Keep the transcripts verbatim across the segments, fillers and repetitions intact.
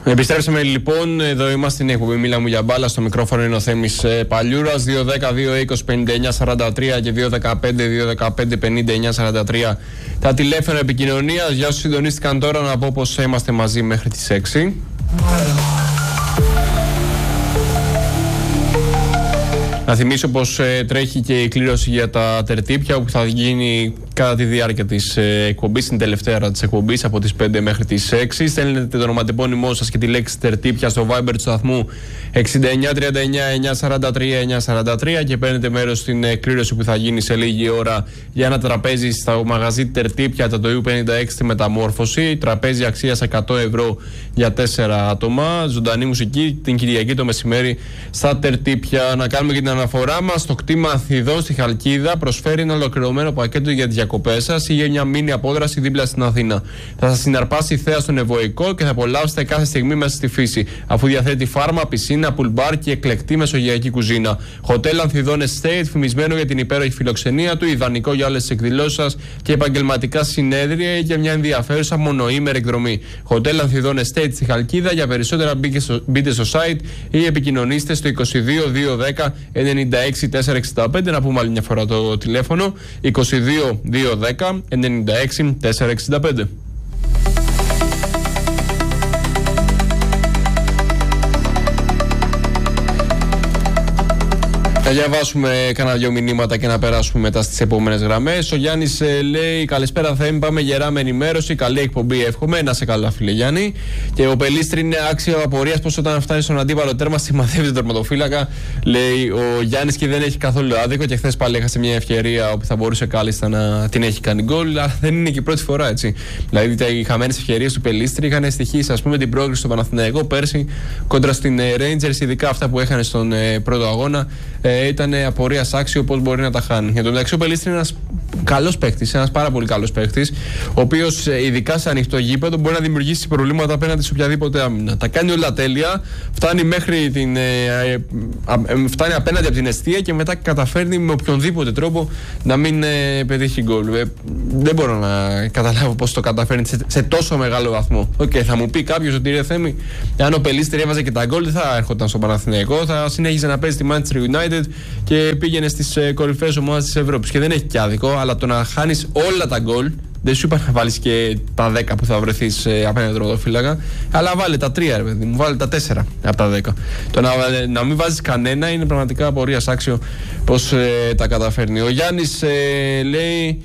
Επιστρέψαμε λοιπόν, εδώ είμαστε στην εκπομπή Μίλα μου για μπάλα. Στο μικρόφωνο είναι ο Θέμης Παλιούρας. Δύο δέκα δύο είκοσι πενήντα εννιά σαράντα τρία και δύο δεκαπέντε δύο δεκαπέντε πενήντα εννιά σαράντα τρία τα τηλέφωνα επικοινωνίας. Για όσους συντονίστηκαν τώρα, να πω πως είμαστε μαζί μέχρι τις έξι. Να θυμίσω πως ε, τρέχει και η κλήρωση για τα τερτύπια, όπου θα γίνει κατά τη διάρκεια της ε, εκπομπής, την τελευταία ώρα της εκπομπής, από τις πέντε μέχρι τις έξι. Στέλνετε το ονοματεπώνυμό σας και τη λέξη τερτύπια στο Viber του σταθμού εξήντα εννιά τριάντα εννιά εννιακόσια σαράντα τρία εννιακόσια σαράντα τρία και παίρνετε μέρος στην ε, κλήρωση που θα γίνει σε λίγη ώρα για ένα τραπέζι στο μαγαζί τερτύπια τα το Ιου πενήντα έξι στη Μεταμόρφωση. Τραπέζι αξίας εκατό ευρώ για τέσσερα άτομα. Ζωντανή μουσική την Κυριακή το μεσημέρι στα τερτύπια. Να κάνουμε και την αναφορά μας. Το κτήμα Αθηδών στη Χαλκίδα προσφέρει ένα ολοκληρωμένο πακέτο για τις διακοπές σας ή για μια μίνι απόδραση δίπλα στην Αθήνα. Θα σας συναρπάσει η θέα στον Ευωικό και θα απολαύσετε κάθε στιγμή μέσα στη φύση, αφού διαθέτει φάρμα, πισίνα, πουλμπάρ και εκλεκτή μεσογειακή κουζίνα. Hotel Ανθιδών Estate, φημισμένο για την υπέροχη φιλοξενία του, ιδανικό για όλες τις εκδηλώσεις σας και επαγγελματικά συνέδρια ή για μια ενδιαφέρουσα μονοήμερη εκδρομή. Hotel Ανθιδών Estate στη Χαλκίδα. Για περισσότερα μπείτε στο site ή επικοινωνήστε στο είκοσι δύο δύο δέκα ενενήντα έξι τετρακόσια εξήντα πέντε. Να πούμε άλλη μια φορά το τηλέφωνο είκοσι δύο δύο δέκα ενενήντα έξι τετρακόσια εξήντα πέντε. Θα διαβάσουμε κανένα δυο μηνύματα και να περάσουμε μετά στις επόμενες γραμμές. Ο Γιάννης ε, λέει: καλησπέρα, Θέμη. Πάμε γερά με ενημέρωση. Καλή εκπομπή, εύχομαι. Να σε καλά, φίλε Γιάννη. Και ο Πελίστρη είναι άξιο απορίας πως όταν φτάνει στον αντίπαλο τέρμα σημαδεύει τον τερματοφύλακα. Λέει ο Γιάννης και δεν έχει καθόλου άδικο. Και χθες πάλι έχασε μια ευκαιρία όπου θα μπορούσε κάλλιστα να την έχει κάνει γκολ. Αλλά δεν είναι και η πρώτη φορά, έτσι. Δηλαδή οι χαμένες ευκαιρίες του Πελίστρη είχαν στοιχήσει, ας πούμε, την πρόκριση στο Παναθηναϊκό πέρσι κόντρα στην Rangers, ειδικά αυτά που έχανε στον ε, πρώτο αγώνα. Ε, ήταν απορίας άξιο πώς μπορεί να τα χάνει. Για τον μεταξύ, ο Πελίστρη είναι ένας καλός παίκτης, ένας πάρα πολύ καλός παίκτης, ο οποίος ειδικά σε ανοιχτό γήπεδο μπορεί να δημιουργήσει προβλήματα απέναντι σε οποιαδήποτε άμυνα. Τα κάνει όλα τέλεια, φτάνει μέχρι την. Ε, ε, φτάνει απέναντι από την εστία και μετά καταφέρνει με οποιονδήποτε τρόπο να μην ε, πετύχει γκολ. Ε, δεν μπορώ να καταλάβω πώς το καταφέρνει σε, σε τόσο μεγάλο βαθμό. Οκ, okay, θα μου πει κάποιος ότι ρε Θέμη, αν ο Πελίστρη έβαζε και τα γκολ, δεν θα έρχονταν στο Παναθηναϊκό, θα συνέχιζε να παίζει τη Manchester United και πήγαινε στις ε, κορυφαίες ομάδες της Ευρώπης. Και δεν έχει και άδικο, αλλά το να χάνεις όλα τα γκολ, δεν σου είπα να βάλεις και τα δέκα που θα βρεθείς ε, απέναντι στον τερματοφύλακα, αλλά βάλε τα τρία, ρε παιδί μου, βάλε τα τέσσερα από τα δέκα. Το να, ε, να μην βάζεις κανένα είναι πραγματικά απορίας άξιο πώς ε, τα καταφέρνει. Ο Γιάννης ε, λέει.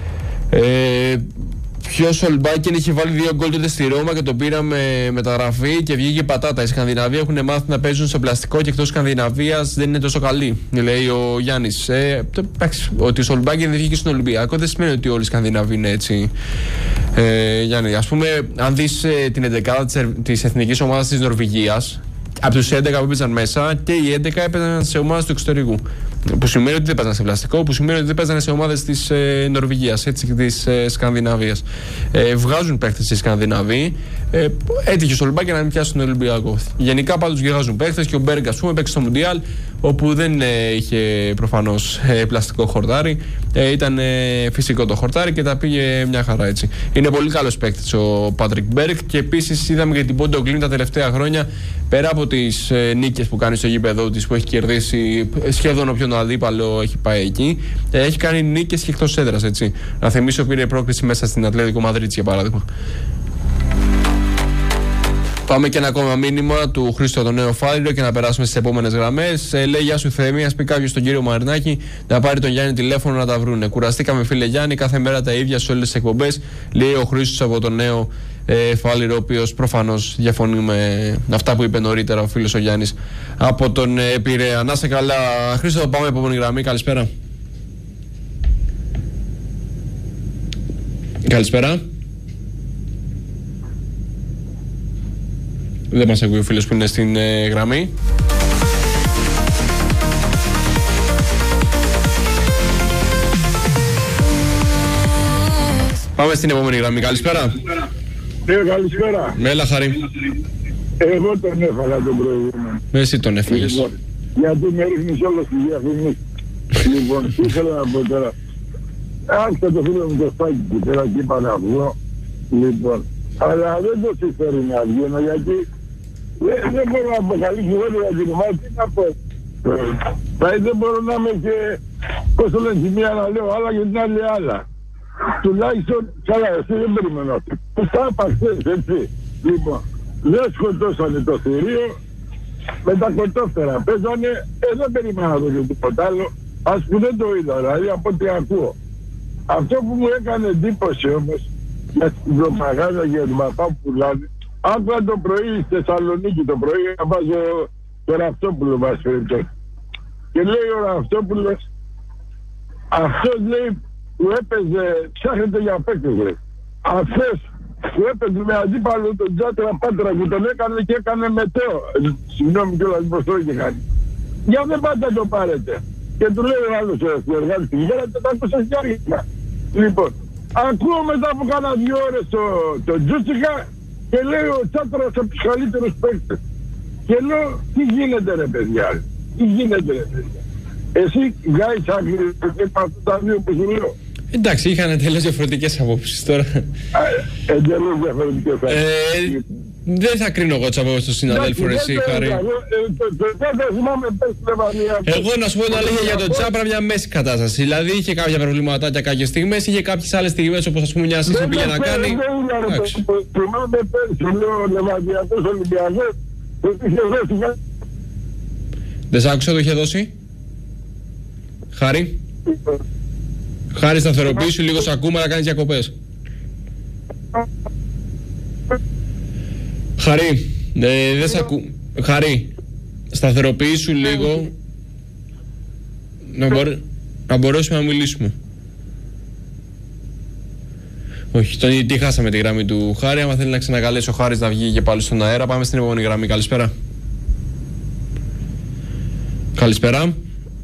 Ε, Ποιο Σολμπάκιν είχε βάλει δύο γκολ τότε στη Ρώμα και το πήραμε μεταγραφή και βγήκε πατάτα. Οι Σκανδιναβοί έχουν μάθει να παίζουν σε πλαστικό και εκτός Σκανδιναβίας δεν είναι τόσο καλή, λέει ο Γιάννης. Ε, ότι ο Σολμπάκιν δεν βγήκε στον Ολυμπιακό δεν σημαίνει ότι όλοι οι Σκανδιναβοί είναι έτσι. Ε, Γιάννη, ας πούμε, αν δεις ε, την εντεκάδα της, της εθνικής ομάδας της Νορβηγίας, από τους έντεκα που έπαιζαν μέσα και οι έντεκα έπαιζαν σε ομάδες του εξωτερικού. Που σημαίνει ότι δεν παίζανε σε πλαστικό, που σημαίνει ότι δεν παίζανε σε ομάδες της ε, Νορβηγίας, έτσι και της ε, Σκανδιναβίας. Ε, βγάζουν παίκτες στις Σκανδιναβοί. Ε, έτυχε ο Σολμπάκιν να μην πιάσει τον Ολυμπιακό. Γενικά πάντως βγάζουν παίκτες και ο Μπέργκ, ας πούμε, παίξει στο Μουντιάλ, όπου δεν ε, είχε προφανώς ε, πλαστικό χορτάρι. Ε, ήταν ε, φυσικό το χορτάρι και τα πήγε μια χαρά, έτσι. Είναι πολύ καλός παίκτης ο Πάτρικ Μπέργκ και επίσης είδαμε και την Πόντο Κλίν τα τελευταία χρόνια. Πέρα από τις ε, νίκες που κάνει στο γήπεδό της, που έχει κερδίσει σχεδόν όποιον αντίπαλο έχει πάει εκεί, ε, έχει κάνει νίκες και εκτός έδρας, έτσι. Να θυμίσω πήρε πρόκριση μέσα στην Ατλέτικο Μαδρίτης, για παράδειγμα. Πάμε και ένα ακόμα μήνυμα του Χρήστο τον Νέο Φάληρο και να περάσουμε στις επόμενες γραμμές. Ε, λέει: γεια σου Θέμη, ας πει κάποιος τον κύριο Μαρινάκη να πάρει τον Γιάννη τηλέφωνο να τα βρούνε. Κουραστήκαμε, φίλε Γιάννη, κάθε μέρα τα ίδια σε όλες τις εκπομπές. Λέει ο Χρήστος από τον Νέο ε, Φάληρο, ο οποίος προφανώς διαφωνεί με αυτά που είπε νωρίτερα ο φίλος ο Γιάννης από τον ε, Πειραιά. Να σε καλά, Χρήστο, πάμε επόμενη γραμμή. Καλησπέρα. Καλησπέρα. Δεν μας ακούει ο φίλος που είναι στην ε, γραμμή. Πάμε στην επόμενη γραμμή. Καλησπέρα. Ναι, καλησπέρα. Μέλα, Χαρή. Εγώ τον έφαγα τον προηγούμενο. Εσύ τον έφαγες. Λοιπόν, γιατί με ρίχνεις όλο στη διαφήμιση. Λοιπόν, τι ήθελα να πω τώρα. Άκουσα το φίλο μου το Στάκη και πέρα και είπα να βγω. Λοιπόν, αλλά δεν το συμφέρει να βγαίνω γιατί Δεν μπορώ να αποκαλύψω εγώ για την ομάδα, τι να πω. Δηλαδή δεν μπορώ να είμαι και, πώς το λένε, τη μία να λέω άλλα και την άλλη άλλα. Τουλάχιστον, καλά, εσύ δεν περιμένω αυτό. Τα παχτές, έτσι. Λοιπόν, δεν σκοτώσανε το θηρίο με τα κοτόφτερα. Παίζανε, ε, δεν περιμένω να δω και τίποτα άλλο. Ας που δεν το είδα, δηλαδή από ό,τι ακούω. Αυτό που μου έκανε εντύπωση όμως, για την προπαγάνδα και για την παπά που πουλάνε, άκουγα το πρωί στη Θεσσαλονίκη, το πρωί να βάζω το Ραυτόπουλο, μας περιπτώσει. Και λέει ο Ραυτόπουλος, αυτός λέει που έπαιζε, ψάχνεται για παίκτες, λέει. Αυτός που έπαιζε με αντίπαλο τον Τζάτρα Πάτρα που τον έκανε και έκανε μετέο. Συγγνώμη κιόλας πως το είχε κάνει. Για δεν πάτε να το πάρετε. Και του λέει ο άλλος ο εργάτης την ημέρα τετρακόσια χιλιάρικα. Λοιπόν, ακούω μετά από κάνα δύο ώρες το, το Τζούτσικα και λέει ο Τσάτρας από τους καλύτερους παίκτες. Και λέω, τι γίνεται ρε παιδιά, τι γίνεται ρε παιδιά. Εσύ βγάζεις άκρη και από τα δύο που σου λέω. Εντάξει, είχαν τελείως διαφορετικές απόψεις τώρα. Εντελώς διαφορετικές απόψεις. Δεν θα κρίνω εγώ τις απόψεις του συναδέλφου ρε εσύ, Χαρή. Εγώ να σου πω την αλήθεια για τον Τσάπρα μια μέση κατάσταση. Δηλαδή είχε κάποια προβληματάκια κάποιες στιγμές, είχε κάποιες άλλες στιγμές όπως ας πούμε μια σύση πήγε να κάνει. Θυμάμαι πέρσι, λέω Λεβαδιακός Ολυμπιακός, το είχε δώσει. Δεν σ' άκουσα, το είχε δώσει. Χαρή. Χάρη, σταθεροποιήσου λίγο, σ' ακούμε να κάνεις διακοπές. Χαρή, ε, δεν σ' ακού... Χαρή, σταθεροποιήσου λίγο να, μπορέ... να μπορέσουμε να μιλήσουμε. Όχι, τον τι χάσαμε τη γραμμή του Χάρη. Άμα θέλει να ξανακαλέσει ο Χάρης να βγει και πάλι στον αέρα, πάμε στην επόμενη γραμμή. Καλησπέρα. Καλησπέρα.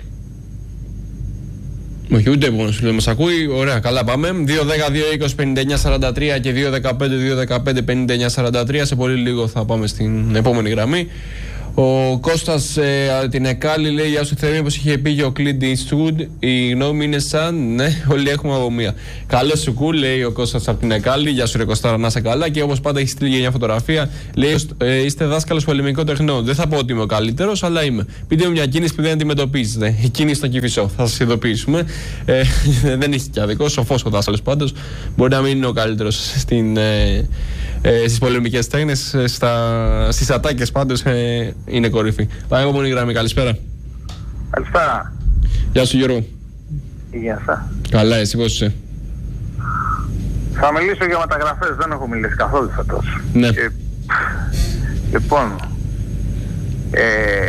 Όχι, ούτε επόμενο σου λέει μας ακούει. Ωραία, καλά πάμε. δύο δέκα δύο είκοσι πενήντα εννιά σαράντα τρία και δύο δεκαπέντε δύο δεκαπέντε πενήντα εννιά σαράντα τρία. Σε πολύ λίγο θα πάμε στην επόμενη γραμμή. Ο Κώστας ε, την Εκάλη λέει: Γεια σου Θέμη, όπως είχε πει και ο Clint Eastwood, η γνώμη είναι σαν, ναι, όλοι έχουμε αγωμία. Καλώς σου κου, λέει ο Κώστας από την Εκάλη. Γεια σου ρε Κωστάρα, να είσαι καλά. Και όπως πάντα έχει στείλει μια φωτογραφία. Λέει: ε, Είστε δάσκαλος πολεμικών τεχνών. Δεν θα πω ότι είμαι ο καλύτερος, αλλά είμαι. Πείτε μου μια κίνηση που δεν αντιμετωπίζετε. Η κίνηση στο Κηφισό. Θα σας ειδοποιήσουμε. Ε, δεν έχει και αδικό. Σοφός ο δάσκαλος πάντως. Μπορεί να μην είναι ο καλύτερος στην. Ε, Ε, στις πολεμικές τέχνες, στις ατάκες πάντως ε, είναι κορυφή. Πάμε επόμενη γραμμή, καλησπέρα. Καλησπέρα. Γεια σου Γιώργο. Γεια σας. Καλά, εσύ πώς είσαι? Θα μιλήσω για μεταγραφές, δεν έχω μιλήσει καθόλου φέτος. Ναι. Και, λοιπόν, ε,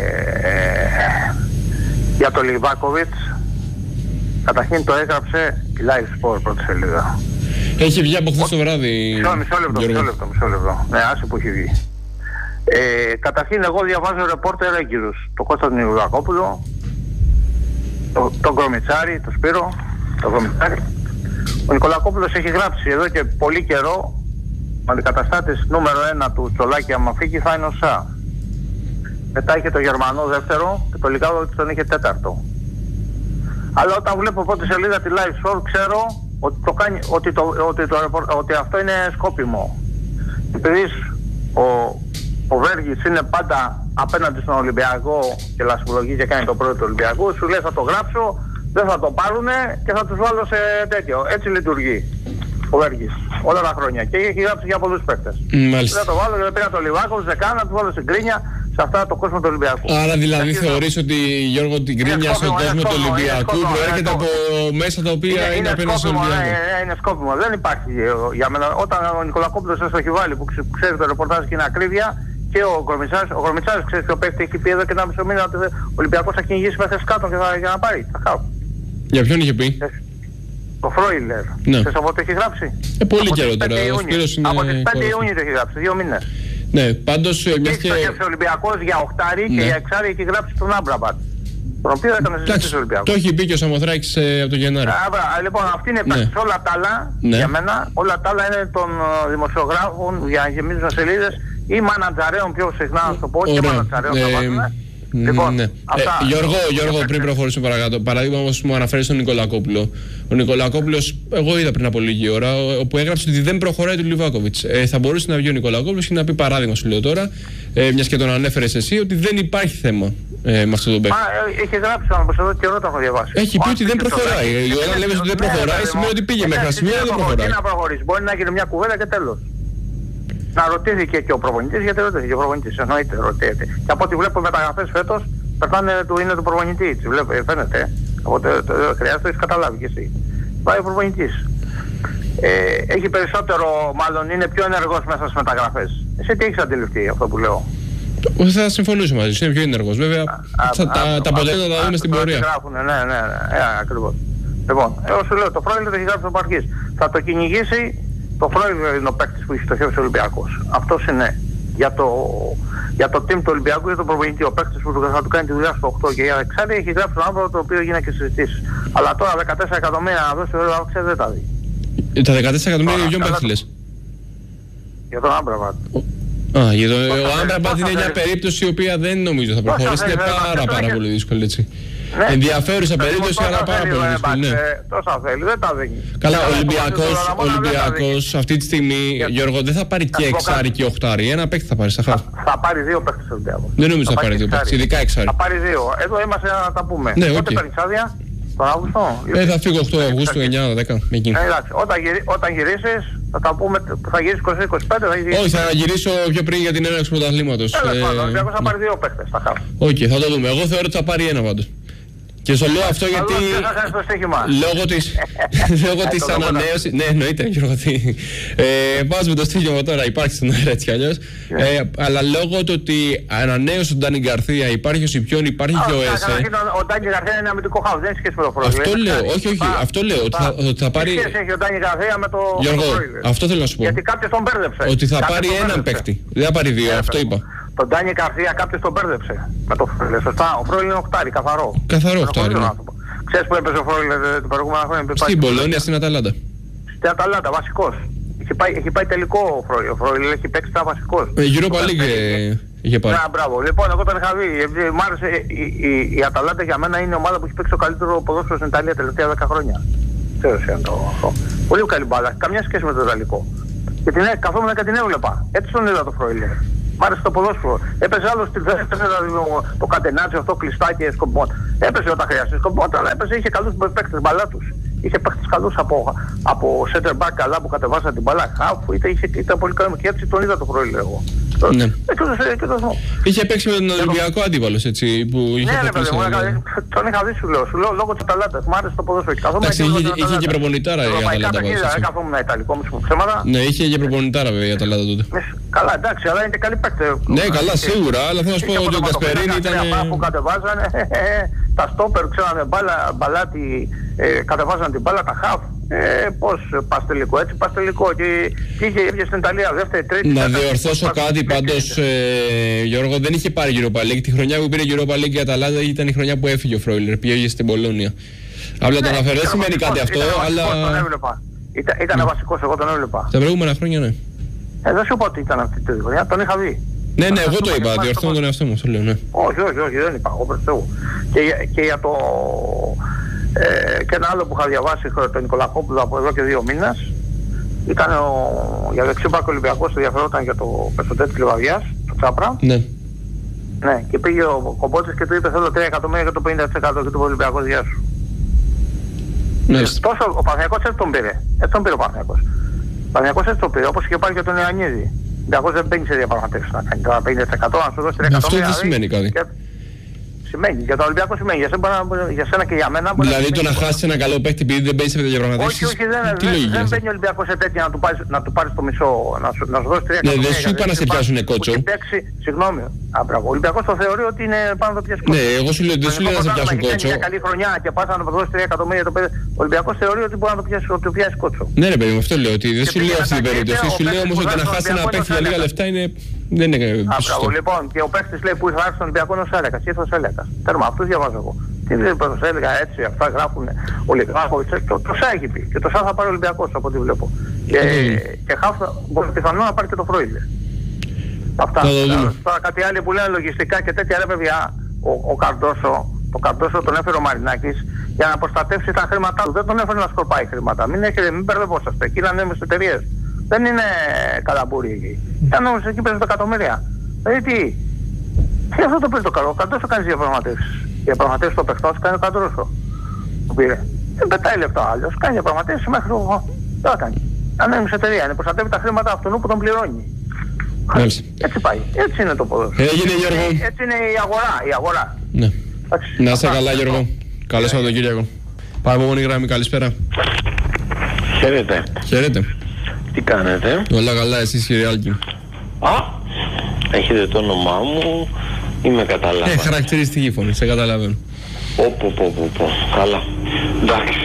για το Λιβάκοβιτς, καταρχήν το έγραψε η Live Sport πρώτη σελίδα. Έχει βγει από χθες το βράδυ. Μισό, μισό λεπτό, μισό λεπτό, μισό λεπτό. Ναι, άσε που έχει βγει. Ε, καταρχήν εγώ διαβάζω ρεπόρτερ έγκυρους. Το Κώστα τον Νικολακόπουλο, το, τον Γκρομιτσάρη, τον Σπύρο, τον Γκρομιτσάρη. Ο Νικολακόπουλος έχει γράψει εδώ και πολύ καιρό, ο αντικαταστάτης νούμερο ένα του Τσολάκη άμα φύγει θα είναι ο Σα. Μετά είχε το Γερμανό δεύτερο και το Λιγάδο τον είχε τέταρτο. Αλλά όταν βλέπω πρώτη σελίδα τη Live Sport ξέρω ότι, το κάνει, ότι, το, ότι, το, ότι αυτό είναι σκόπιμο. Επειδή ο, ο Βέργης είναι πάντα απέναντι στον Ολυμπιακό και λασπολογεί και κάνει το πρώτο του Ολυμπιακού, σου λέει θα το γράψω, δεν θα το πάρουνε και θα τους βάλω σε τέτοιο. Έτσι λειτουργεί ο Βέργης όλα τα χρόνια και έχει γράψει για πολλούς παίκτες. Δεν το βάλω γιατί πήγα το Λιβάκο, δεν κάνω, του βάλω στην κρίνια σε αυτά το κόσμο του Ολυμπιακού. Άρα δηλαδή Έχει θεωρείς θα... ότι Γιώργο την κρίνια στον κόσμο του Ολυμπιακού προέρχεται από μέσα τα οποία είναι, είναι απέναντι στον Ολυμπιακό. Ναι, είναι σκόπιμο. Δεν υπάρχει για μένα. Όταν ο Νικολακόπουλος σας το έχει βάλει που ξέρει το ρεπορτάζ και είναι ακρίβεια και ο Γκρομιτσάρης, ο Γκρομιτσάρης ξέρει ποιο παίκτη έχει πει εδώ και ένα μισό μήνα ότι ο Ολυμπιακός θα κυνηγήσει μέχρι κάτω και θα, για να πάρει. Θα χάω. Για ποιον είχε πει? Το Φρόιλερ. Ναι. Ξέρεις από ό,τι έχει γράψει? Ε, πολύ καιρό τώρα. Από τις πέντε Ιούνιου το έχει γράψει, δύο μήνες. Ναι, πάντως μια και... Έχει ο Ολυμπιακός για οχτάρι ναι. και για εξάρι έχει γράψει τον Άμπραμπατ. Τον οποίο έκανε συζήτηση ο Ολυμπιακός. Το έχει πει και ο Σαμοθράκης ε, από τον Γενάρη. Α, λοιπόν, αυτή είναι η πράξη. Ναι. Όλα τα άλλα, ναι. για μένα, όλα τα άλλα είναι των δημοσιογράφων για να γεμίζουν σελίδες ή μανατζαρέων πιο συχνά να το πω, και μανατζαρέων θα βάλουμε. Λοιπόν, ναι. αυτά... ε, Γιώργο, Γιώργο, πριν προχωρήσουμε παρακάτω, παράδειγμα όμως μου αναφέρει τον Νικολακόπουλο. Ο Νικολακόπουλος, εγώ είδα πριν από λίγη ώρα, όπου έγραψε ότι δεν προχωράει του Λιβάκοβιτς. Ε, θα μπορούσε να βγει ο Νικολακόπουλος και να πει παράδειγμα, σου λέω τώρα, ε, μιας και τον ανέφερες εσύ, ότι δεν υπάρχει θέμα ε, με αυτόν τον παίκτη. Μα έχει γράψει όμως εδώ και εγώ το έχω διαβάσει. Έχει πει ότι δεν προχωράει. Όταν λέμε ότι δεν προχωράει, σημαίνει ότι πήγε μέχρι σημείο δεν προχωράει. Να προχωρήσει. Μπορεί να γίνει μια κουβέντα και τέλος. Να ρωτήθηκε και ο προπονητής, γιατί ρωτήθηκε ο προπονητής, εννοείται ρωτήθηκε. Και από ό,τι βλέπω μεταγραφές φέτος, περνάνε του είναι του προπονητή, έτσι βλέπω, φαίνεται. Οπότε χρειάζεται, το έχεις καταλάβει κι εσύ. Πάει ο προπονητής. Ε, έχει περισσότερο, μάλλον είναι πιο ενεργός μέσα στις μεταγραφές. Εσύ τι έχεις αντιληφθεί αυτό που λέω? Θα συμφωνήσω μαζί σου, είναι πιο ενεργός. Βέβαια, τα αποτέλεσματα θα δούμε στην πορεία. Ναι, ναι, ναι, ακριβώς. Λοιπόν, εγώ σου λέω, το Φρόιλερ έχει γράψει από αρχής. Θα το κυνηγήσει. Το Φρόιλερ είναι ο παίκτης που έχει στοχεύσει ο Ολυμπιακός. Αυτός είναι για το, για το team του Ολυμπιακού, για τον προπονητή. Ο παίκτης που θα του κάνει τη δουλειά στο οκτώ και για εξάρι έχει γράψει τον άνθρωπο το οποίο γίνεται και συζητήσεις. Αλλά τώρα δεκατέσσερα εκατομμύρια να δώσει ο Ολυμπιακός δεν τα δει. Τα δεκατέσσερα εκατομμύρια για ποιον παίκτη λες? Για τον Άμπραμπατ. Α, για το, ο Άμπραμπατ είναι μια περίπτωση η οποία δεν νομίζω θα προχωρήσει. Είναι πάρα πάρα πολύ δύσκολη έτσι. Ναι. Ενδιαφέρουσα περίπτωση, αλλά πάρα πολύ δύσκολη. Ναι. Τόσα θέλει, δεν τα δίνει. Καλά, ο Ολυμπιακός, Ολυμπιακός αυτή τη στιγμή, Γιώργο, δεν θα πάρει και εξάρι και οχτάρι. Ένα παίκτη θα πάρει στα χαφ. Θα πάρει δύο παίκτες ο Ολυμπιακός. Δεν νομίζω θα πάρει δύο παίκτες, ειδικά εξάρι. Θα πάρει δύο. Εδώ είμαστε να τα πούμε. Ναι, πότε παίρνεις άδεια? Τον Αύγουστο? Ε, θα φύγω οκτώ Αυγούστου, εννιά δέκα. Όταν γυρίσεις, θα τα πούμε, θα γυρίσεις είκοσι είκοσι πέντε, θα γυρίσεις. Όχι, θα γυρίσω πιο πριν για την έναρξη πρωταθλήματος. Τέλος πάντων, ο Ολυμπιακός θα πάρει δύο παίκτες στα χαφ. Οκ, θα το δούμε. Εγώ θεωρώ ότι θα πάρει ένα πάντως. Και σου λέω αυτό γιατί λόγω της, λόγω της ανανέωσης, ναι εννοείται Γιώργο, ε, βάζουμε το στοίχημα τώρα, υπάρχει στον αέρα έτσι κι αλλιώς, ε, αλλά λόγω του ότι ανανέωσε τον Ντάνι Γκαρθία, υπάρχει ο Σιπιόν, υπάρχει και ο Έσε. Ο Ντάνι Γκαρθία είναι αμυντικό χάος, δεν έχει σχέση με το Φρόιλερ. Αυτό λέω, όχι όχι, αυτό λέω, ότι θα πάρει... Τι σχέση έχει ο Ντάνι Γκαρθία με το Φρόιλερ? Αυτό θέλω να σου πω. Γιατί κάποιος τον μπέρδεψε. Ότι θα πάρει έναν παίκτη, δεν θα πάρει δύο, αυτό είπα. Τον Ντάνι Γκαρθία κάποιος τον μπέρδεψε με το Φρόιλερ, σωστά. Ο Φρόιλερ είναι οχτάρι, καθαρό. Καθαρό οχτάρι, ναι. Ξέρεις που έπαιζε ο Φρόιλερ την προηγούμενα χρόνια? Στην Πολόνια, στην Αταλάντα. Στην Αταλάντα, βασικός. Έχει πάει, έχει πάει τελικό ο Φρόιλερ, ο Φρόιλερ έχει παίξει τα βασικός. Ε, Europa League είχε πάρει. Ναι, μπράβο. Λοιπόν, εγώ τον είχα δει. Μ' άρεσε, η, η, η Αταλάντα για μένα είναι η ομάδα που έχει παίξει το καλύτερο ποδόσφαιρο στην Ιταλία τα τελευταία δέκα χρόνια. Ξέρεις είναι το αυτό. Πολύ καλή μπάλα, καμιά σχέση με το Ιταλικό. Και την καθόμουν και την έβλεπα. Έτσι τον είδα το Φρόιλερ. Μ' άρεσε το ποδόσφαιρο. Έπαιζε άλλο στην θέση, το κατενάτσιο αυτό κλειστάκι σκομπών. Έπαιζε όταν χρειάζεται σκομπών, αλλά έπαιζε, είχε καλούς παίκτες μπαλά τους. Είχε παίκτες καλούς από, από center back καλά που κατεβάσαν την μπαλά. Χαφ, είτε, είχε, ήταν πολύ καλό και έτσι τον είδα το Φρόιλερ εγώ. Ναι. Ε, και το, και το, είχε παίξει με τον Ολυμπιακό αντίπαλος έτσι που είχε ναι, παίξει. Ναι, τον είχα δει σου λέω, σου λέω λόγω της Αταλάντας. Μ' άρεσε το ποδόσφαιρο. Εντάξει, είχε, είχε και προπονητάρα η Αταλάντα. Δεν καθόμουν Ιταλικό μου ψέματα. Ναι, είχε και προπονητάρα βέβαια η Αταλάντα τότε. Καλά, εντάξει, αλλά είναι και καλή παίκτη. Ναι, καλά, σίγουρα, αλλά θέλω να σου πω ότι ο Γκασπερίνη ήταν. Που κατεβάζανε, τα στόπερ ξέρανε μπαλάτι, κατεβάζανε την μπάλα, τα χαφ. Ε, πώς πας τελικό, έτσι πας τελικό και είχε έρθει στην Ιταλία δεύτερη, τρίτη. Να διορθώσω κάτι πάντως, ε, Γιώργο, δεν είχε πάρει Europa League. Τη χρονιά που πήρε Europa League η Αταλάντα ήταν η χρονιά που έφυγε ο Φρόιλερ, πήγε στην Πολόνια. Απλά το αναφέρω, δεν σημαίνει κάτι αυτό, αλλά... Ήταν, ήταν βασικός, εγώ τον έβλεπα. Τα προηγούμενα χρόνια, ναι. Ε, δεν σου πω ότι ήταν αυτή τη χρονιά, τον είχα δει. Ναι, ναι, εγώ το είπα, διορθώνω τον εαυτό μου, το λέω, ναι. Όχι, όχι, όχι, δεν είπα, εγώ προς Θεού. Και, και για το... Ε, και ένα άλλο που είχα διαβάσει τον Νικολακόπουλο από εδώ και δύο μήνες ήταν ο, για δεξιμπάκ Ολυμπιακός ενδιαφερόταν για το Πεσοντέ της Λιβαδιάς, το Τσάπρα. Ναι. Ναι, και πήγε ο Κομπότσης και του είπε θέλω τρία εκατομμύρια για το πενήντα τοις εκατό και του Ολυμπιακός γεια σου. Ναι. Τόσο ο Παναθηναϊκός έτσι τον πήρε, έτσι τον πήρε ο Παναθηναϊκός. Ο Παναθηναϊκός έτσι τον πήρε, όπως είχε πάρει και τον Ιωαννίδη. Ο Ολυμπιακός δεν μπαίνει σε διαπραγματεύσεις να κάνει τώρα πενήντα τοις εκατό, να σου δώσει τρία εκατομμύρια. Αυτό δεν σημαίνει κάτι. Και... Σημαίνει, για τον Ολυμπιακό σημαίνει, για σένα, για σένα και για μένα. Δηλαδή το να χάσει ένα καλό παίκτη επειδή δεν μπαίνει σε διαπραγματεύσεις. Όχι, όχι, δεν, δεν, δεν μπαίνει ο Ολυμπιακός σε τέτοια να του πάρει, να του πάρεις το μισό, να σου, να σου δώσει τρία εκατομμύρια. Ναι, δεν σου είπα να σε πιάσουνε κότσο. Συγγνώμη, ο Ολυμπιακός το θεωρεί ότι είναι πάνω το πιάσει κότσο. Ναι, εγώ σου λέω δεν σου λέω να σε πιάσουν κότσο. Μια καλή χρονιά και πας να του δώσει τρία εκατομμύρια το παιδί. Ο Ολυμπιακός θεωρεί ότι μπορεί να το πιάσει κότσο. Ναι, ρε παιδί μου, αυτό λέω ότι δεν σου λέω αυτή την περίπτωση. Σου λέω όμως ότι να χάσει ένα παίκτη για λίγα λεφτά είναι. Δεν είναι σωστό. Λοιπόν, και ο παίκτης λέει που θα έρθει στον Ολυμπιακό είναι ο Σέλεκας. Ήρθε ο Σέλεκας. Τέρμα, αυτούς διαβάζω εγώ. Τι δεν είπε ο Σέλεκα έτσι, αυτά γράφουν ο Λιγάκοβιτς. Το ΣΑ έχει πει. Και το ΣΑ θα πάρει ο Ολυμπιακός από ό,τι βλέπω. Και, και χάφτα μπορεί πιθανό να πάρει και το Φρόιλερ. Αυτά. Τώρα κάτι άλλο που λένε λογιστικά και τέτοια ρε παιδιά. ο, ο Καρντόσο, το Καρντόσο τον έφερε ο Μαρινάκης για να προστατεύσει τα χρήματά του. Δεν τον έφερε να σκορπάει χρήματα. Μην, έχετε, μην μπερδευόσαστε. Εκεί είναι ανέμες εταιρείες. Δεν είναι καλαμπούρι εκεί. Ήταν όμως εκεί παίζουν τα εκατομμύρια. Δηλαδή τι. Και αυτό το πήρε το καλό. Ο Καρντόσο κάνει διαπραγματεύσεις. Διαπραγματεύσεις στο παιχτό κάνει ο Καρντόσο. Το πήρε. Δεν πετάει λεπτό άλλος. Κάνει διαπραγματεύσεις μέχρι το. Δεν θα κάνει. Ανέμεις εταιρεία. Είναι προστατεύει τα χρήματα αυτού που τον πληρώνει. Μάλιστα. Έτσι πάει. Έτσι είναι το ποδόσφαιρο. Έγινε, Γιώργο. Έτσι είναι η αγορά. Η αγορά. Ναι. Να είστε καλά, Γιώργο. Καλό Σαββατοκύριακο. Πάμε μόνη γραμμή, καλησπέρα. Χαίρετε. Χαίρετε. Τι κάνετε? Όλα καλά, εσείς κύριε Άλκη? Α, έχετε το όνομά μου ή με καταλάβατε? Ε, χαρακτηριστική φωνή, σε καταλαβαίνω. Όπο, πω, πω, πω. Καλά. Εντάξει.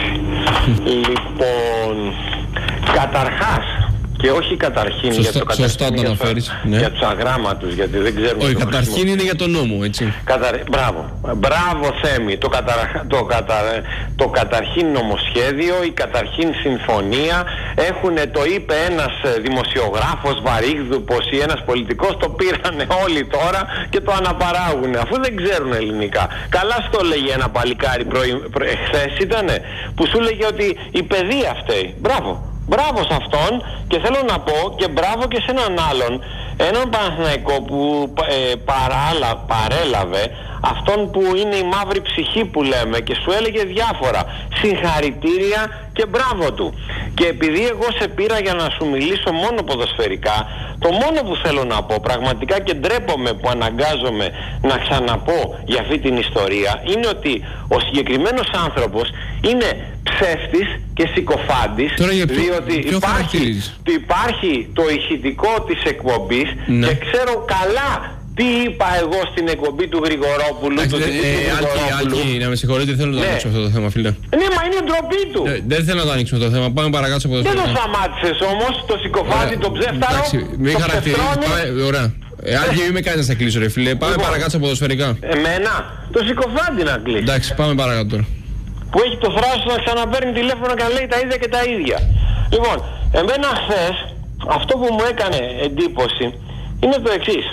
Λοιπόν, καταρχάς, και όχι καταρχήν σωστά, για το καταρχήν, σωστά το αναφέρεις, για, ναι. για τους αγράμματους, γιατί δεν ξέρουμε. Όχι, καταρχήν είναι για τον νόμο, έτσι. Καταρ... Μπράβο, μπράβο Θέμη, το, καταρχ... το, κατα... το καταρχήν νομοσχέδιο, η καταρχήν συμφωνία, έχουν, το είπε ένας δημοσιογράφος Βαρύγδουπος ή ένας πολιτικός, το πήρανε όλοι τώρα και το αναπαράγουν, αφού δεν ξέρουν ελληνικά. Καλά στο λέγε ένα παλικάρι προ... Προ... εχθές ήτανε, που σου λέγε ότι η παιδεία φταίει. Μπράβο. Μπράβο σε αυτόν, και θέλω να πω και μπράβο και σε έναν άλλον, έναν Παναθηναϊκό που ε, παράλα, παρέλαβε αυτόν που είναι η μαύρη ψυχή που λέμε και σου έλεγε διάφορα. Συγχαρητήρια και μπράβο του. Και επειδή εγώ σε πήρα για να σου μιλήσω μόνο ποδοσφαιρικά, το μόνο που θέλω να πω πραγματικά, και ντρέπομαι που αναγκάζομαι να ξαναπώ για αυτή την ιστορία, είναι ότι ο συγκεκριμένος άνθρωπος είναι ψεύτης και συκοφάντης, διότι ποιο υπάρχει, υπάρχει το ηχητικό της εκπομπής, ναι. Και ξέρω καλά τι είπα εγώ στην εκπομπή του Γρηγορόπουλου. Άξι, του, ε, του ε, Γρηγορόπουλου. Άλκη, να με συγχωρείτε, θέλω να το ναι. ανοίξω αυτό το θέμα, φίλε. Ναι, μα είναι ντροπή του. Ε, δεν θέλω να το ανοίξουμε το θέμα, πάμε παρακάτω από το θέμα. Δεν το σταμάτησες όμως, το συκοφάντη, το ψεύταρο. Εντάξει, μην χαρακτηρίζεις, πάμε, ωραία. Ε, Άλκη, μην με κάνεις να σε κλείσω ρε φίλε, πάμε λοιπόν, παρακάτω από ποδοσφαιρικά. Εμένα, το συκοφάντη να κλείσει. Εντάξει, πάμε παρακάτω τώρα. Που έχει το θράσος να ξαναπαίρνει τηλέφωνο και να λέει τα ίδια και τα ίδια. Λοιπόν, εμένα χθες αυτό που μου έκανε εντύπωση είναι το εξής.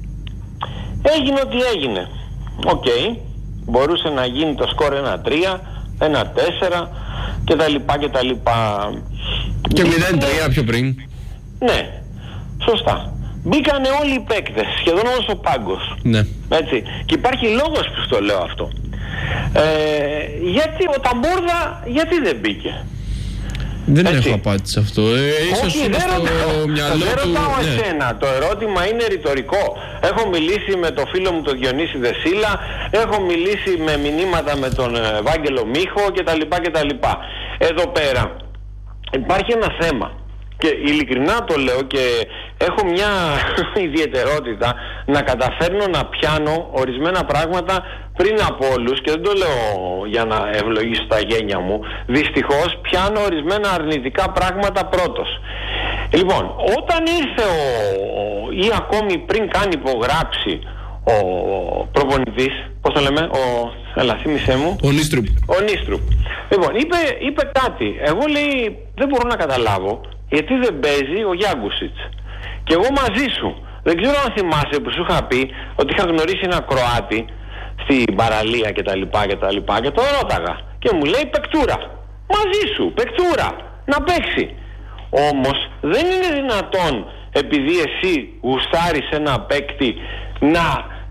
Έγινε ό,τι έγινε. Οκ. Okay. Μπορούσε να γίνει το σκορ ένα τρία, ένα τέσσερα και τα λοιπά και τα λοιπά. Και μηδέν τρία πιο πριν. Ναι. Σωστά. Μπήκανε όλοι οι παίκτες, σχεδόν όλος ο πάγκος. Ναι. Έτσι. Και υπάρχει λόγος που στο λέω αυτό. Ε, γιατί ο Ταμπούρδα γιατί δεν μπήκε? Δεν έτσι. Έχω απάντηση σε αυτό. Ε, ίσως όχι, είναι δεν στο ρωτάω, μυαλό δεν του. ρωτάω Ναι. εσένα. Το ερώτημα είναι ρητορικό. Έχω μιλήσει με το φίλο μου τον Διονύση Δεσίλα, έχω μιλήσει με μηνύματα με τον Ευάγγελο Μίχο κτλ. κτλ. Εδώ πέρα υπάρχει ένα θέμα. Και ειλικρινά το λέω και έχω μια ιδιαιτερότητα να καταφέρνω να πιάνω ορισμένα πράγματα πριν από όλους, και δεν το λέω για να ευλογήσω τα γένια μου. Δυστυχώς πιάνω ορισμένα αρνητικά πράγματα πρώτος. Λοιπόν, όταν ήρθε ο, ή ακόμη πριν κάνει υπογράψει ο προπονητής, πώς το λέμε, ο, έλα θύμισέ μου, ο Νίστρουπ. Ο Νίστρουπ. Λοιπόν, είπε, είπε κάτι. Εγώ λέει δεν μπορώ να καταλάβω γιατί δεν παίζει ο Γιάγκουσιτς. Και εγώ μαζί σου. Δεν ξέρω αν θυμάσαι που σου είχα πει ότι είχα γνωρίσει ένα Κροάτι στην παραλία και τα λοιπά και τα λοιπά και το ρώταγα. Και μου λέει παικτούρα. Μαζί σου, παικτούρα. Να παίξει. Όμως δεν είναι δυνατόν επειδή εσύ γουστάρεις ένα παίκτη να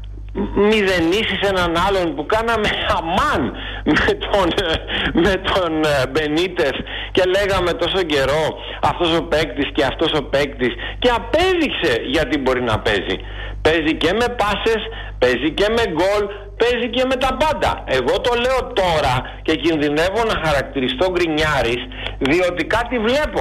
μηδενίσεις έναν άλλον που κάναμε αμάν με τον, με τον Μπενίτες και λέγαμε τόσο καιρό αυτός ο παίκτης και αυτός ο παίκτης, και απέδειξε γιατί μπορεί να παίζει. Παίζει και με πάσες, παίζει και με γκολ, παίζει και με τα πάντα. Εγώ το λέω τώρα και κινδυνεύω να χαρακτηριστώ γκρινιάρης, διότι κάτι βλέπω.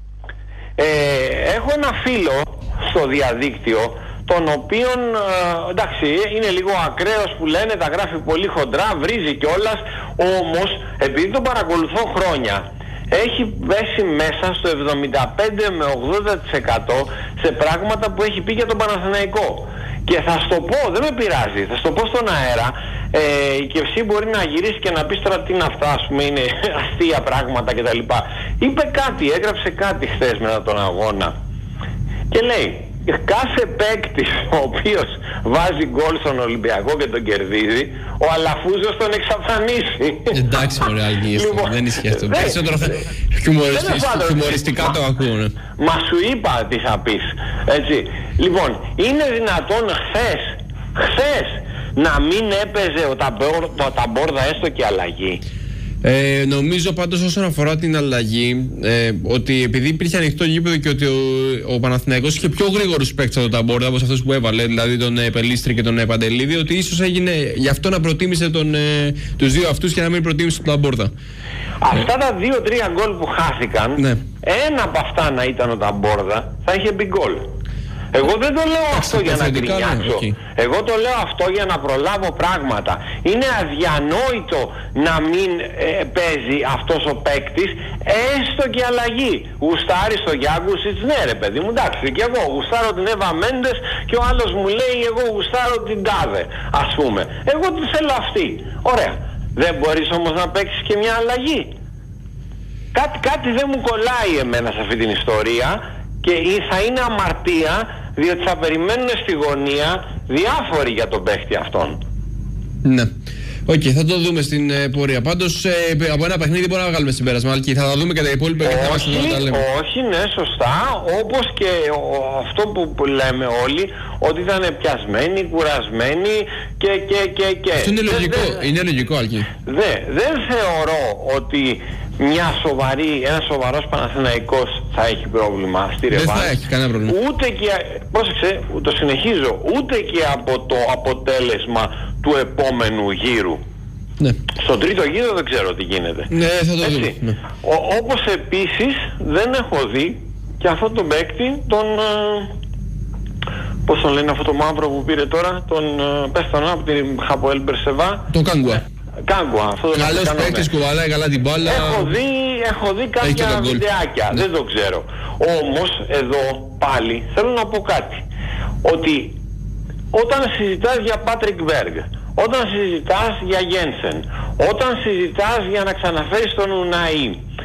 Ε, έχω ένα φίλο στο διαδίκτυο τον οποίον ε, εντάξει είναι λίγο ακραίος που λένε, τα γράφει πολύ χοντρά, βρίζει κιόλας, όμως επειδή τον παρακολουθώ χρόνια έχει πέσει μέσα στο εβδομήντα πέντε με ογδόντα τοις εκατό σε πράγματα που έχει πει για τον Παναθηναϊκό. Και θα στο πω, δεν με πειράζει, θα στο πω στον αέρα, ε, και εσύ μπορεί να γυρίσει και να πεις τώρα τι είναι αυτά, ας πούμε, είναι αστεία πράγματα κτλ. Είπε κάτι, έγραψε κάτι χθες μετά τον αγώνα και λέει, κάθε παίκτης ο οποίος βάζει γκολ στον Ολυμπιακό και τον κερδίζει, ο Αλαφούζος τον εξαφανίσει. Εντάξει, ωραία, Αλγή, λοιπόν, δεν ισχύει αυτό. Χιουμοριστικά το ακούω. Ναι. Μα σου είπα τι θα πεις. Έτσι. Λοιπόν, είναι δυνατόν χθες, χθες να μην έπαιζε ο Ταμπόρδα έστω και αλλαγή? Ε, νομίζω πάντως όσον αφορά την αλλαγή, ε, ότι επειδή υπήρχε ανοιχτό γήπεδο και ότι ο, ο Παναθηναϊκός είχε πιο γρήγορους παίκτες από τον Ταμπόρδα, όπως αυτός που έβαλε, δηλαδή τον ε, Πελίστρη και τον ε, Παντελίδη, ότι ίσως έγινε γι' αυτό να προτίμησε τον, ε, τους δύο αυτούς και να μην προτίμησε τον Ταμπόρδα. Αυτά ε. τα δύο-τρία γκολ που χάθηκαν, ναι. ένα από αυτά να ήταν ο Ταμπόρδα, θα είχε μπει γκολ. Εγώ δεν το λέω αυτό για να γκρινιάξω. Okay. Εγώ το λέω αυτό για να προλάβω πράγματα. Είναι αδιανόητο να μην ε, παίζει αυτός ο παίκτης έστω και αλλαγή. Γουστάρει στο Γιάνγκουσιτς, ναι ρε παιδί μου, εντάξει, και εγώ γουστάρω την Εύα Μέντες και ο άλλος μου λέει εγώ γουστάρω την Τάδε, ας πούμε. Εγώ τη θέλω αυτή. Ωραία. Δεν μπορείς όμως να παίξεις και μια αλλαγή? Κάτι, κάτι δεν μου κολλάει εμένα σε αυτή την ιστορία. Και θα είναι αμαρτία, διότι θα περιμένουν στη γωνία διάφοροι για τον παίχτη αυτόν. Ναι. Οκ, okay, θα το δούμε στην ε, πορεία. Πάντως ε, από ένα παιχνίδι μπορούμε να βγάλουμε συμπέρασμα. Αλκή, θα τα δούμε και τα υπόλοιπα και θα μας τα λέμε. Όχι, ναι, σωστά. Όπως και ο, αυτό που, που λέμε όλοι, ότι ήταν πιασμένοι, κουρασμένοι και και και και. Αυτό είναι λογικό, δε, είναι λογικό, Αλκή. Δε, δεν θεωρώ ότι μια σοβαρή, ένας σοβαρός Παναθηναϊκός θα έχει πρόβλημα στη Ρεβάνς. Δεν θα έχει κανένα πρόβλημα. Ούτε και, πρόσεξε, το συνεχίζω, ούτε και από το αποτέλεσμα του επόμενου γύρου. Ναι. Στον τρίτο γύρο δεν ξέρω τι γίνεται. Ναι, θα το δούμε. Ναι. Ο, όπως επίσης δεν έχω δει και αυτό τον παίκτη, τον... πώς τον λένε αυτό το μαύρο που πήρε τώρα, τον πες τον από την Χαποέλ Μπερσεβά. Τον Κάγκουα. Κάγκουα, αυτό δεν καλός παίκτης, κουβαλάει καλά την μπάλα. Έχω δει, έχω δει κάποια βιντεάκια, ναι. Δεν το ξέρω. Όμως εδώ πάλι θέλω να πω κάτι. Ότι όταν συζητάς για Πάτρικ Μπέργκ, όταν συζητάς για Γένσεν, όταν συζητάς για να ξαναφέρεις τον Ουναή,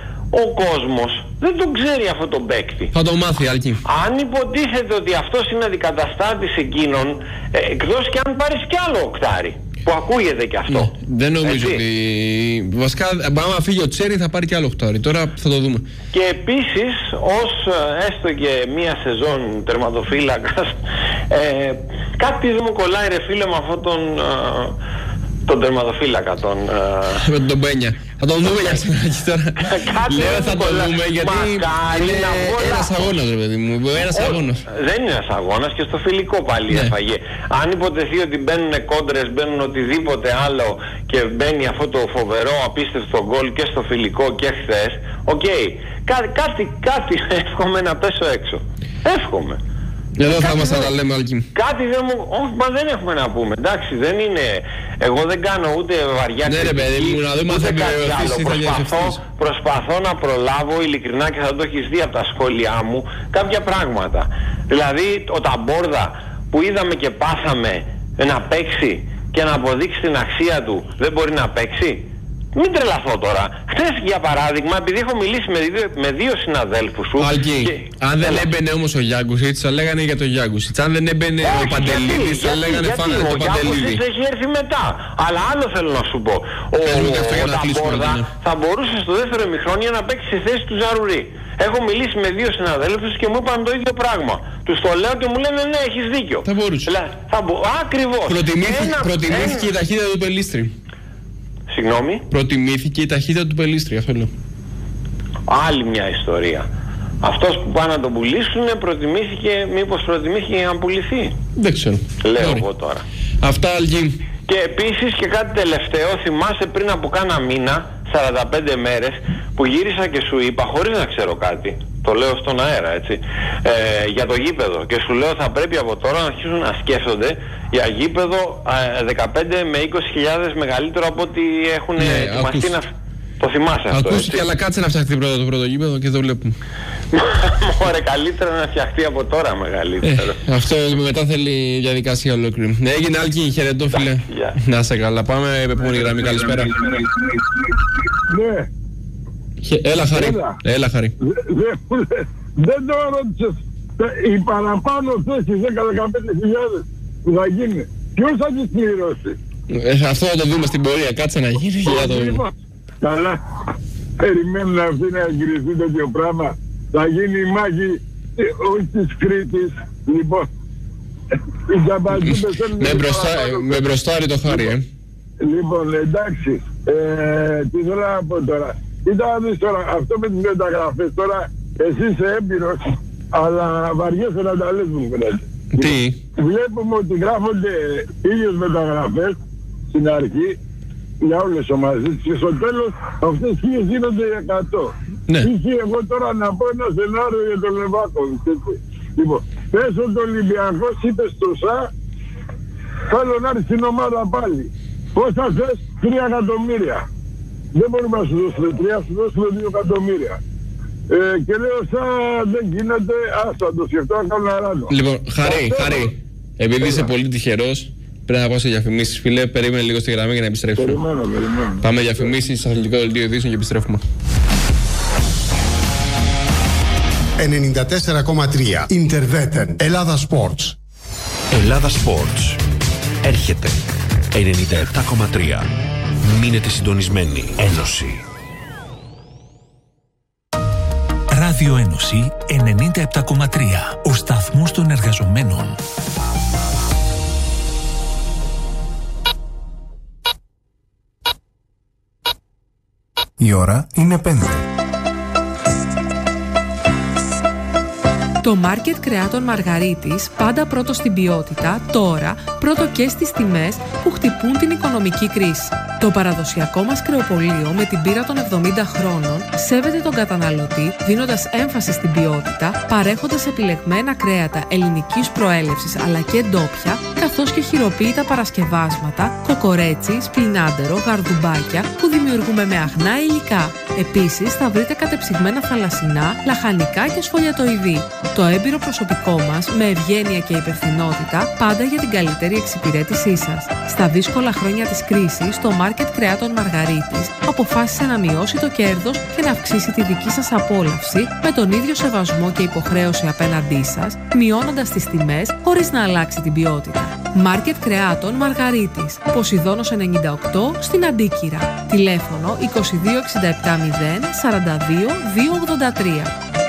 ο κόσμος δεν τον ξέρει αυτό τον παίκτη. Θα το μάθει, Αλκή. Αν υποτίθεται ότι αυτός είναι αντικαταστάτης εκείνων, ε, εκτός και αν πάρεις κι άλλο οκτάρι, που ακούγεται και αυτό. Ναι, δεν νομίζω έτσι. Ότι... Βασικά, άμα φύγει ο Τσέρι θα πάρει κι άλλο οκτάρι. Τώρα θα το δούμε. Και επίσης, ως έστω και μία σεζόν τερματοφύλακας, ε, κάτι δεν μου κολλάει ρε φίλε με αυτόν τον... Ε, τον τερματοφύλακα, τον... Με τον Μπένια. Θα τον δούμε για σήμερα τώρα. Λέω θα τον δούμε γιατί είναι ένας αγώνας ρε παιδί μου. Ένας αγώνας. Δεν είναι ένας αγώνας και στο φιλικό πάλι έφαγε. Αν υποτεθεί ότι μπαίνουν κόντρες, μπαίνουν οτιδήποτε άλλο και μπαίνει αυτό το φοβερό απίστευτο γκολ και στο φιλικό και χθες, οκ. Κάτι, κάτι εύχομαι να πέσω έξω. Εύχομαι. Εδώ θα μας τα λέμε, Αλκή. Κάτι δεν μου... Όχι, μα δεν έχουμε να πούμε. Εντάξει, δεν είναι... Εγώ δεν κάνω ούτε βαριά κριτική, ναι, ρε παιδί μου, να δούμε αν θα επιβεβαιωθείς ή θα διασχεθείς. Προσπαθώ να προλάβω ειλικρινά και θα το έχεις δει από τα σχόλιά μου κάποια πράγματα. Δηλαδή, ο Ταμπόρδα που είδαμε και πάθαμε να παίξει και να αποδείξει την αξία του, δεν μπορεί να παίξει. Μην τρελαθώ τώρα. Χθες για παράδειγμα, επειδή έχω μιλήσει με δύο, με δύο συναδέλφους σου. Αλκή, και... αν δεν Έλα. έμπαινε όμως ο Γιάνγκουσιτς, θα λέγανε για τον Γιάνγκουσιτς. Αν δεν έμπαινε όχι, ο Παντελίδης, θα λέγανε φάνε τον Παντελίδη. Ο Γιάνγκουσιτς έχει έρθει μετά. Αλλά άλλο θέλω να σου πω. Ο, ο Ταμπόρδα θα μπορούσε στο δεύτερο ημιχρόνιο να παίξει στη θέση του Ζαρουρί. Έχω μιλήσει με δύο συναδέλφους και μου είπαν το ίδιο πράγμα. Τους το λέω και μου λένε ναι, έχεις δίκιο. Θα μπορούσε. Θα μπο... Ακριβώς. Προτιμήθηκε η ταχύτητα του Πελίστρη. Συγγνώμη. Προτιμήθηκε η ταχύτητα του Πελίστρη, αυτό λέω. Άλλη μια ιστορία. Αυτός που πάνε να τον πουλήσουν προτιμήθηκε, μήπως προτιμήθηκε για να πουληθεί. Δεν ξέρω. Λέω Μπορεί. εγώ τώρα. Αυτά, Αλγή. Και επίσης και κάτι τελευταίο, θυμάσαι πριν από κάνα μήνα, σαράντα πέντε μέρες, που γύρισα και σου είπα, χωρίς να ξέρω κάτι, το λέω στον αέρα έτσι, ε, για το γήπεδο. Και σου λέω θα πρέπει από τώρα να αρχίσουν να σκέφτονται για γήπεδο ε, δεκαπέντε με είκοσι χιλιάδες μεγαλύτερο από ό,τι έχουν ναι, ετοιμαστεί να... Το θυμάσαι αυτό. Ακούστηκε, αλλά κάτσε να φτιαχτεί πρώτα το πρώτο γήπεδο και το βλέπουμε. Ωραία, καλύτερα να φτιαχτεί από τώρα μεγαλύτερο. Ε, αυτό μετά θέλει διαδικασία ολόκληρη. Ναι, έγινε Άλκη, χαιρετώ φίλε. Yeah. Να είσαι καλά. Πάμε επόμενη γραμμή, καλησπέρα. Ναι. Έλα Χαρή. Έλα, Χαρή. Δεν το ρώτησες οι παραπάνω θέσεις δέκα με δεκαπέντε χιλιάδες που θα γίνει, ποιος θα τις πληρώσει? Ε, αυτό θα το δούμε στην πορεία, κάτσε να γίνει και θα το δούμε. Καλά, περιμένουν αυτοί να εγκριθεί τέτοιο πράγμα. Θα γίνει η μάχη όχι της Κρήτης. Λοιπόν, οι τζαμπαζίδες με, μπροστά, με μπροστάρι το χάρι, ε. Λοιπόν, εντάξει, ε, τι θέλω να πω τώρα. Κοίτα να δεις τώρα, αυτό με τις μεταγραφές τώρα, εσύ είσαι έμπειρος, αλλά βαριέσαι να τα λες μου φαίνεται. Τι? Βλέπουμε ότι γράφονται ίδιες μεταγραφές στην αρχή για όλες τις ομάδες και στο τέλος αυτές χίλιες γίνονται εκατό. Ναι. Είχε εγώ τώρα να πω ένα σενάριο για τον Λεβάκοβιτ. Λοιπόν, πες ότι ο Ολυμπιακός είπε στο ΣΑ, θέλω να έρθει στην ομάδα πάλι. Πόσα θες? Τρία εκατομμύρια. Δεν μπορούμε να σου δώσουμε τρία, σου δώσουμε δύο εκατομμύρια. Ε, και λέω σαν δεν γίνεται, άστα το σκεφτώ να κάνω ράνο. Λοιπόν, Χαρή, Χαρή, επειδή είσαι πολύ τυχερός, πρέπει να πάω σε διαφημίσεις, φίλε. Περίμενε λίγο στη γραμμή για να επιστρέψουμε. Περιμένω, περιμένω. Πάμε διαφημίσεις στο αθλητικό δελτίο ειδήσεων και επιστρέφουμε. ενενήντα τέσσερα κόμμα τρία Interveten Ελλάδα Sports. Ελλάδα Sports. Έρχεται. ενενήντα επτά κόμμα τρία. Μείνετε συντονισμένοι. Ένωση. Ράδιο Ένωση ενενήντα επτά κόμμα τρία. Ο σταθμός των εργαζομένων. Η ώρα είναι πέντε. Το μάρκετ κρεάτων Μαργαρίτης, πάντα πρώτο στην ποιότητα, τώρα πρώτο και στις τιμές που χτυπούν την οικονομική κρίση. Το παραδοσιακό μας κρεοπωλείο με την πείρα των εβδομήντα χρόνων σέβεται τον καταναλωτή, δίνοντας έμφαση στην ποιότητα, παρέχοντας επιλεγμένα κρέατα ελληνικής προέλευσης αλλά και ντόπια, καθώς και χειροποίητα παρασκευάσματα, κοκορέτσι, σπινάντερο, γαρδουμπάκια που δημιουργούμε με αγνά υλικά. Επίσης θα βρείτε κατεψυγμένα θαλασσινά, λαχανικά και σφολιατοειδή. Το έμπειρο προσωπικό μας, με ευγένεια και υπευθυνότητα, πάντα για την καλύτερη εξυπηρέτησή σας. Στα δύσκολα χρόνια της κρίσης, το μάρκετ κρεάτων Μαργαρίτης αποφάσισε να μειώσει το κέρδος και να αυξήσει τη δική σας απόλαυση με τον ίδιο σεβασμό και υποχρέωση απέναντί σας, μειώνοντας τις τιμές χωρίς να αλλάξει την ποιότητα. Μάρκετ κρεάτων Μαργαρίτης, Ποσειδώνος ενενήντα οκτώ στην Αντίκυρα. Τηλέφωνο είκοσι δύο εξήντα επτά μηδέν σαράντα δύο διακόσια ογδόντα τρία.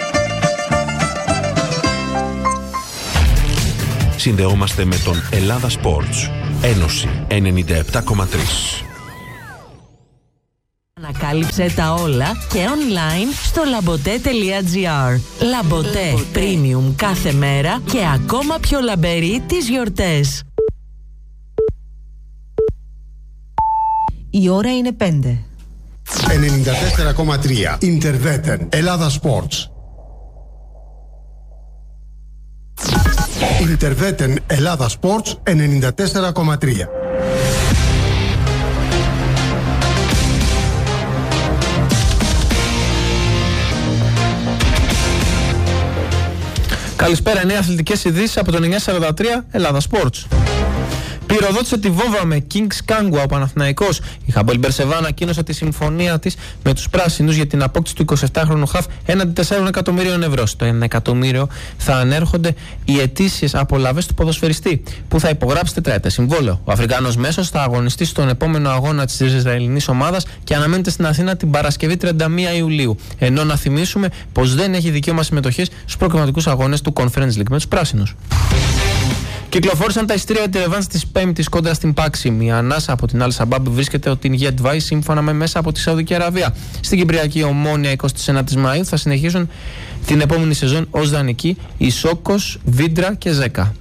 Συνδεόμαστε με τον Ελλάδα Sports. Ένωση ενενήντα επτά κόμμα τρία. Ανακάλυψε τα όλα και online στο λαμποτέ τελεία τζι άρ. Λαμποτέ Premium κάθε μέρα και ακόμα πιο λαμπερή τις γιορτές. Η ώρα είναι πέντε. ενενήντα τέσσερα κόμμα τρία Interveten Ελλάδα Sports. Interveten Ελλάδα Sports ενενήντα τέσσερα κόμμα τρία. Καλησπέρα, νέα αθλητικές ειδήσεις από το εννιακόσια σαράντα τρία Ελλάδα Sports. Πυροδότησε τη Βόβα με Kings Kangwa ο Παναθηναϊκός. Η Χαμπολ Μπερσεβά ανακοίνωσε τη συμφωνία της με τους πράσινους για την απόκτηση του εικοσιεπτάχρονου χαφ έναντι τεσσάρων εκατομμυρίων ευρώ. Στο ένα εκατομμύριο θα ανέρχονται οι ετήσιες απολαύες του ποδοσφαιριστή, που θα υπογράψει τετραετές συμβόλαιο. Ο Αφρικάνος μέσος θα αγωνιστεί στον επόμενο αγώνα της Ισραηλινής ομάδας και αναμένεται στην Αθήνα την Παρασκευή τριάντα μία Ιουλίου. Ενώ να θυμίσουμε πως δεν έχει δικαίωμα συμμετοχής στους προκριματικούς αγώνες του Conference League με τους πράσινους. Κυκλοφόρησαν τα εισιτήρια για τη ρεβάνς της Πέμπτης κόντρα στην Πάξιμ. Η ανάσα από την Al-Shabaab βρίσκεται ότι την Γετβάη σύμφωνα με μέσα από τη Σαουδική Αραβία. Στην Κυπριακή Ομόνια εικοστή ένατη Μαΐου θα συνεχίσουν την επόμενη σεζόν ως δανεικοί η Σόκος, Βίντρα και Ζέκα.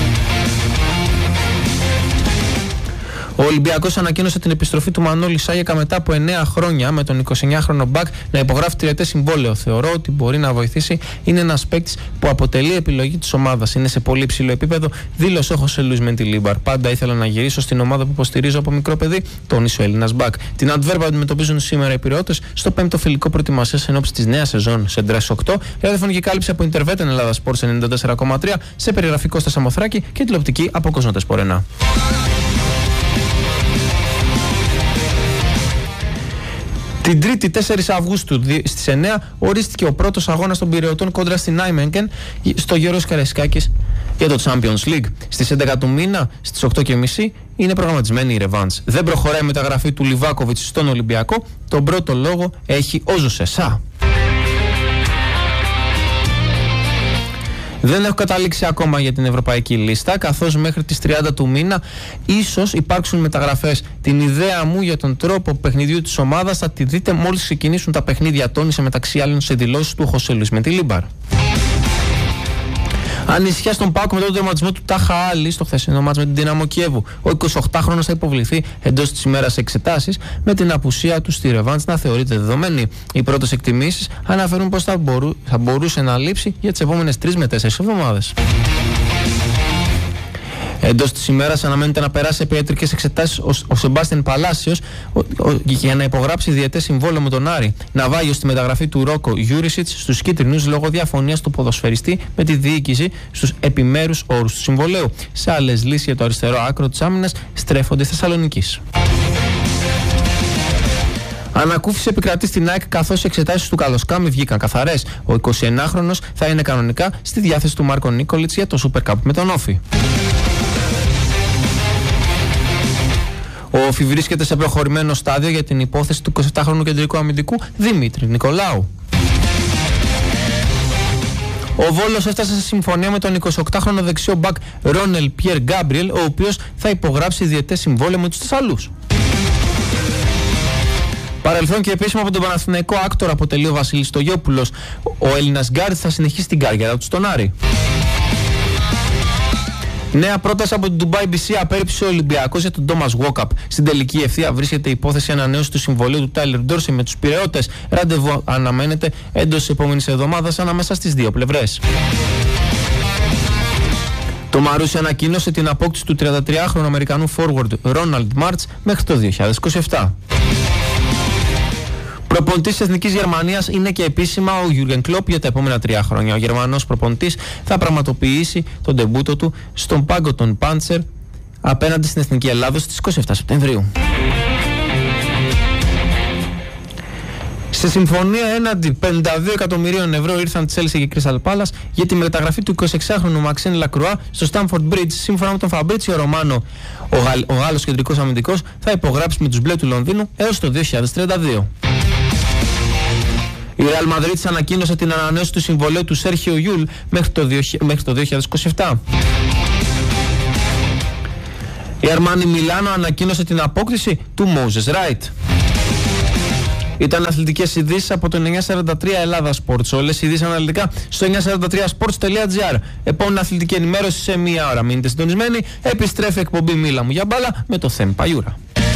Ο Ολυμπιακός ανακοίνωσε την επιστροφή του Μανώλη Σάγιακα μετά από εννέα χρόνια με τον εικοσιεννιάχρονο Μπακ να υπογράφει τριετές συμβόλαιο. Θεωρώ ότι μπορεί να βοηθήσει. Είναι ένας παίκτης που αποτελεί επιλογή της ομάδας. Είναι σε πολύ υψηλό επίπεδο, δήλωσε ο Χωσέ Λουίς Μεντιλίμπαρ. Πάντα ήθελα να γυρίσω στην ομάδα που υποστηρίζω από μικρό παιδί, τόνισε ο Έλληνας Μπακ. Την Αντβέρπ αντιμετωπίζουν σήμερα οι Πειραιώτες στο πέμπτο φιλικό προετοιμασίας ενόψει της νέας σεζόν σε Ντρες οκτώ. Η ραδιοφωνική κάλυψη από Interveten Ελλάδα Sports ενενήντα τέσσερα κόμμα τρία, σε περιγραφή Κώστα Σαμοθράκη και τηλεοπτική από Κοσμοτέ Σπορ. Την Τρίτη, τέσσερις Αυγούστου στις εννιά, ορίστηκε ο πρώτος αγώνας των Πειραιωτών κόντρα στην Νάιμενκεν στο Γιώργος Καραϊσκάκης για το Champions League. Στις έντεκα του μήνα, στις οκτώ και μισή, είναι προγραμματισμένη η ρεβάνς. Δεν προχωράει η μεταγραφή του Λιβάκοβιτς στον Ολυμπιακό. Τον πρώτο λόγο έχει ο Ζωσεσά. Δεν έχω καταλήξει ακόμα για την ευρωπαϊκή λίστα, καθώς μέχρι τις τριάντα του μήνα ίσως υπάρξουν μεταγραφές. Την ιδέα μου για τον τρόπο παιχνιδιού της ομάδας θα τη δείτε μόλις ξεκινήσουν τα παιχνίδια, τόνισε μεταξύ άλλων σε δηλώσεις του Χωσέ Λουίς με τη Λίμπαρ. Ανησυχία στον ΠΑΟΚ μετά τον τερματισμό του Τάχα Άλλη στο χθεσινό μάτς με την Δυναμό Κιέβου. Ο εικοσιοκτάχρονος θα υποβληθεί εντός της ημέρας σε εξετάσεις, με την απουσία του στη ρεβάνς να θεωρείται δεδομένη. Οι πρώτες εκτιμήσεις αναφέρουν πως θα, μπορού, θα μπορούσε να λείψει για τις επόμενες τρεις με τέσσερις εβδομάδες. Εντός της ημέρας αναμένεται να περάσει σε ιατρικές εξετάσεις ο, ο Σεμπάστιαν Παλάσιος για να υπογράψει διετές συμβόλαιο με τον Άρη. Ναυάγιο στη μεταγραφή του Ρόκο Γιούρισιτς στους κίτρινους λόγω διαφωνίας του ποδοσφαιριστή με τη διοίκηση στους επιμέρους όρους του συμβολαίου. Σε άλλες λύσεις για το αριστερό άκρο της άμυνας στρέφονται Θεσσαλονικής. Ανακούφιση επικρατεί στην ΑΕΚ καθώς οι εξετάσεις του Καλοσκάμι βγήκαν καθαρές. Ο εικοσιενάχρονος θα είναι κανονικά στη διάθεση του Μάρκο Νίκολιτς για το Super Cup με τον Όφη. Ο Όφη βρίσκεται σε προχωρημένο στάδιο για την υπόθεση του εικοσιεπτάχρονου κεντρικού αμυντικού Δημήτρη Νικολάου. Ο Βόλος έφτασε σε συμφωνία με τον εικοσιοκτάχρονο δεξιό μπακ Ρόνελ Πιέρ Γκάμπριελ, ο οποίος θα υπογράψει διετές συμβόλαιο με τους Θεσσαλούς. Παρελθόν και επίσημα από τον Παναθηναϊκό άκτορα αποτελεί ο Βασίλης Στογιόπουλος. Ο Έλληνας γκάρντ θα συνεχίσει την καριέρα του στον Άρη. Νέα πρόταση από την Dubai μπι σι απέρριψε ο Ολυμπιακός για τον Τόμας Γουόκαπ. Στην τελική ευθεία βρίσκεται η υπόθεση ανανέωση του συμβολίου του Τάιλερ Ντόρσεϊ με τους Πειραιώτες. Ραντεβού αναμένεται εντός της επόμενης εβδομάδας ανάμεσα στις δύο πλευρές. Το Μαρούσι ανακοίνωσε την απόκτηση του τριαντατριάχρονου Αμερικανού forward Ρόναλντ Μάρτς μέχρι το δύο χιλιάδες είκοσι επτά. Προπονητής της Εθνικής Γερμανίας είναι και επίσημα ο Γιούργεν Κλόπ για τα επόμενα τρία χρόνια. Ο Γερμανός προπονητής θα πραγματοποιήσει τον ντεμπούτο του στον πάγκο των Πάντσερ απέναντι στην Εθνική Ελλάδος στις είκοσι επτά Σεπτεμβρίου. Σε συμφωνία έναντι πενήντα δύο εκατομμυρίων ευρώ ήρθαν Τσέλσι και Crystal Palace για τη μεταγραφή του εικοσιεξάχρονου Μαξέν Λακρουά στο Stamford Bridge. Σύμφωνα με τον Φαμπρίτσιο Ρωμάνο, ο, Γαλ, ο Γάλλος κεντρικός αμυντικός θα υπογράψει με τους μπλε του Λονδίνου έως το δύο χιλιάδες τριάντα δύο. Η Real Madrid ανακοίνωσε την ανανέωση του συμβολαίου του Σέρχιο Γιούλ μέχρι το, μέχρι το δύο χιλιάδες είκοσι επτά. Η Αρμάνι Μιλάνο ανακοίνωσε την απόκτηση του Moses Wright. Ήταν αθλητικές ειδήσεις από το εννιακόσια σαράντα τρία Ελλάδα Sports. Όλες οι ειδήσεις αναλυτικά στο εννιακόσια σαράντα τρία sports τελεία gr. Επόμενη αθλητική ενημέρωση σε μία ώρα. Μείνετε συντονισμένοι. Επιστρέφει εκπομπή Μίλα μου για μπάλα με το Θέμ Παγιούρα.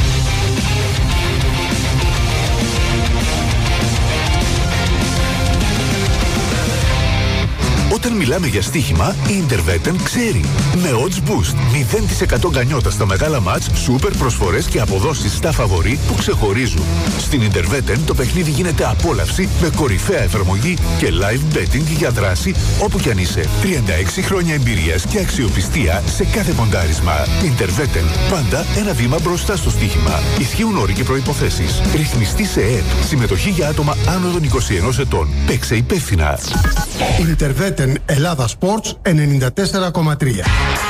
Όταν μιλάμε για στοίχημα, η Interveten ξέρει. Με odds boost, μηδέν τοις εκατό γκανιότα στα μεγάλα μάτς, σούπερ προσφορές και αποδόσεις στα φαβορί που ξεχωρίζουν. Στην Interveten το παιχνίδι γίνεται απόλαυση με κορυφαία εφαρμογή και live betting για δράση όπου κι αν είσαι. τριάντα έξι χρόνια εμπειρίας και αξιοπιστία σε κάθε ποντάρισμα. Interveten, πάντα ένα βήμα μπροστά στο στοίχημα. Ισχύουν όροι και προϋποθέσεις. Ρυθμιστή σε ΕΕΠ. Συμμετοχή για άτομα άνω των είκοσι ενός ετών. Παίξε υπεύθυνα. Interveten Ελλάδα Sports ενενήντα τέσσερα κόμμα τρία.